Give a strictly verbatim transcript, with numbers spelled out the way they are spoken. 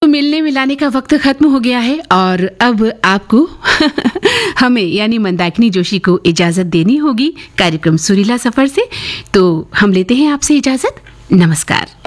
मिलने मिलाने का वक्त खत्म हो गया है और अब आपको हमें यानी मंदाकिनी जोशी को इजाजत देनी होगी कार्यक्रम सुरीला सफर से। तो हम लेते हैं आपसे इजाजत। नमस्कार।